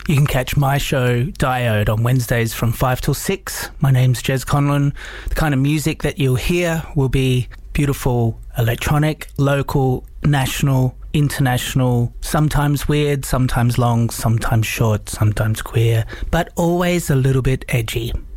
You can catch my show, Diode, on Wednesdays from 5 till 6. My name's Jez Conlon. The kind of music that you'll hear will be beautiful electronic, local, national, international, sometimes weird, sometimes long, sometimes short, sometimes queer, but always a little bit edgy.